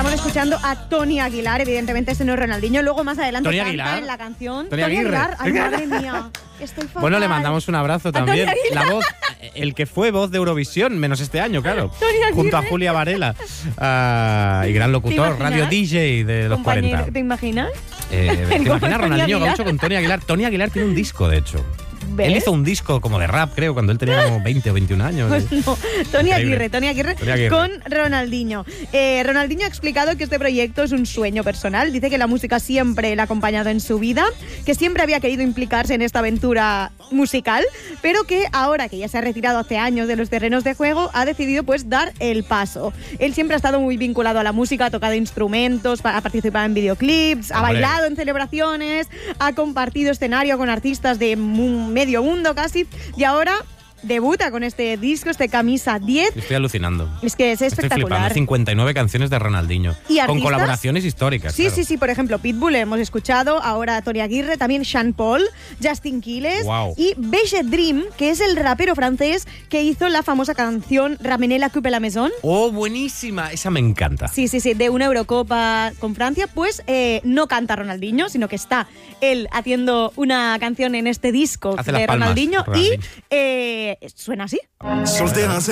Estamos escuchando a Tony Aguilar, evidentemente ese no es Ronaldinho. Luego más adelante Tony canta Aguilar. en la canción. Tony Aguirre. Ay, madre mía. Estoy fatal. Bueno, le mandamos un abrazo también. Tony Aguilar. La voz, el que fue voz de Eurovisión, menos este año, claro. Tony Aguirre. Junto a Julia Varela. Y gran locutor, ¿Te radio imaginas? DJ de los Compañero, 40. ¿te imaginas? ¿Te imaginas Tony Ronaldinho Aguilar. Gaucho con Tony Aguilar? Tony Aguilar tiene un disco, de hecho. ¿Ves? Él hizo un disco como de rap, creo, cuando él tenía como 20 o 21 años. Pues no, Tony Increíble. Aguirre Tony Aguirre. con Ronaldinho. Ronaldinho ha explicado que este proyecto es un sueño personal. Dice que la música siempre le ha acompañado en su vida, que siempre había querido implicarse en esta aventura musical, pero que ahora que ya se ha retirado hace años de los terrenos de juego, ha decidido pues dar el paso. Él siempre ha estado muy vinculado a la música, ha tocado instrumentos, ha participado en videoclips, ha Hombre. bailado en celebraciones, ha compartido escenario con artistas de medio mundo casi, y ahora debuta con este disco, este Camisa 10. Estoy alucinando. Es que es Estoy flipando. espectacular. 59 canciones de Ronaldinho. ¿Y con artistas? colaboraciones históricas. Sí, claro. sí, sí, por ejemplo, Pitbull hemos escuchado, ahora Tony Aguirre, también Sean Paul, Justin Quiles Wow. y Beige Dream, que es el rapero francés que hizo la famosa canción Ramenez la coupe à la maison. Oh, buenísima. Esa me encanta. Sí, sí, sí, de una Eurocopa con Francia, pues no canta Ronaldinho, sino que está él haciendo una canción en este disco Hace de las palmas, Ronaldinho, Ronaldinho. y suena así. Sur le terrain,